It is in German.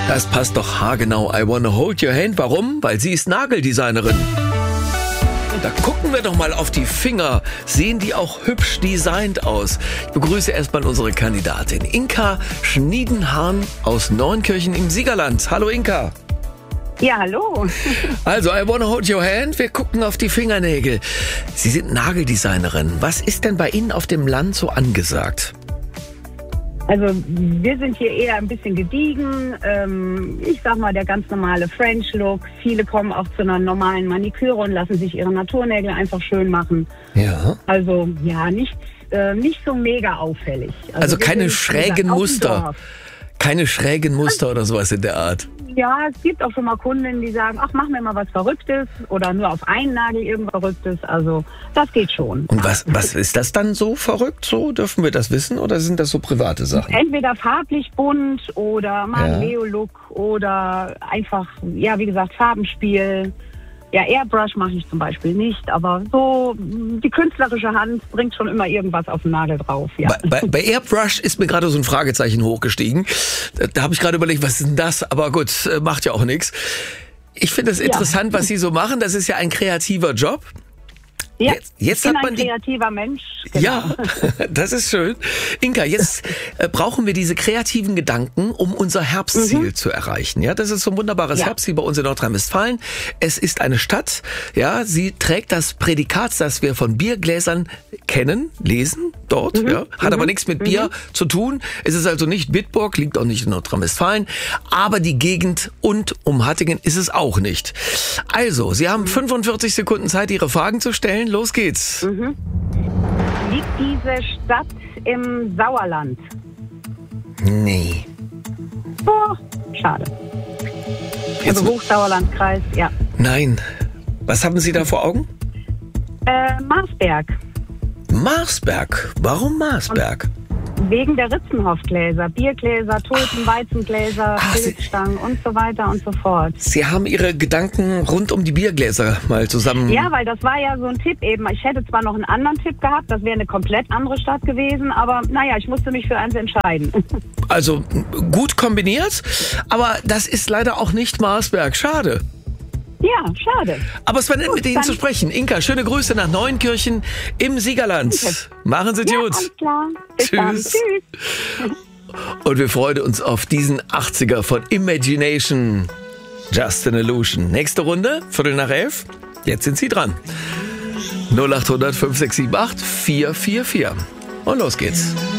Das passt doch haargenau. I wanna hold your hand. Warum? Weil sie ist Nageldesignerin. Da gucken wir doch mal auf die Finger. Sehen die auch hübsch designt aus? Ich begrüße erstmal unsere Kandidatin Inka Schniedenhahn aus Neunkirchen im Siegerland. Hallo Inka. Ja, hallo. Also, I wanna hold your hand. Wir gucken auf die Fingernägel. Sie sind Nageldesignerin. Was ist denn bei Ihnen auf dem Land so angesagt? Also wir sind hier eher ein bisschen gediegen. Ich sag mal, der ganz normale French Look. Viele kommen auch zu einer normalen Maniküre und lassen sich ihre Naturnägel einfach schön machen. Ja. Also ja, nicht so mega auffällig. Also keine wir sind, schrägen wie gesagt, auf dem Muster. Dorf. Keine schrägen Muster oder sowas in der Art. Ja, es gibt auch schon mal Kundinnen, die sagen, ach, mach mir mal was Verrücktes oder nur auf einen Nagel irgendwas Verrücktes. Also das geht schon. Und was ist das dann so verrückt? So dürfen wir das wissen oder sind das so private Sachen? Entweder farblich bunt oder mal Ja. Leo-Look oder einfach, ja, wie gesagt, Farbenspiel. Ja, Airbrush mache ich zum Beispiel nicht, aber so die künstlerische Hand bringt schon immer irgendwas auf den Nagel drauf. Ja. Bei Airbrush ist mir gerade so ein Fragezeichen hochgestiegen. Da habe ich gerade überlegt, was ist denn das? Aber gut, macht ja auch nichts. Ich finde es interessant, was Sie so machen. Das ist ja ein kreativer Job. Ja, Jetzt ich bin hat man ein kreativer Mensch. Genau. Ja, das ist schön. Inka, jetzt brauchen wir diese kreativen Gedanken, um unser Herbstziel zu erreichen. Ja, das ist so ein wunderbares Herbstziel bei uns in Nordrhein-Westfalen. Es ist eine Stadt. Ja, sie trägt das Prädikat, das wir von Biergläsern kennen, lesen dort. Ja, hat aber nichts mit Bier zu tun. Es ist also nicht Bitburg, liegt auch nicht in Nordrhein-Westfalen. Aber die Gegend und um Hattingen ist es auch nicht. Also, Sie haben 45 Sekunden Zeit, Ihre Fragen zu stellen. Los geht's. Liegt diese Stadt im Sauerland? Nee. Oh, schade. Jetzt, Also Hochsauerlandkreis, ja. nein. Was haben Sie da vor Augen? Marsberg. Marsberg. Warum Marsberg? Wegen der Ritzenhoff-Gläser, Biergläser, Tulpen, Weizengläser, Sie- Pilzstangen und so weiter und so fort. Sie haben Ihre Gedanken rund um die Biergläser mal zusammen... Ja, weil das war ja so ein Tipp eben. Ich hätte zwar noch einen anderen Tipp gehabt, das wäre eine komplett andere Stadt gewesen, aber naja, ich musste mich für eins entscheiden. Also gut kombiniert, aber das ist leider auch nicht Marsberg. Schade. Ja, schade. Aber es war nett, Gut, mit Ihnen dann- zu sprechen. Inka, schöne Grüße nach Neunkirchen im Siegerland. Danke. Machen Sie Ja, gut. alles klar. Bis dann. Tschüss. Tschüss. Und wir freuen uns auf diesen 80er von Imagination. Just an Illusion. Nächste Runde, 11:15. Jetzt sind Sie dran. 0800 5678 444. Und los geht's.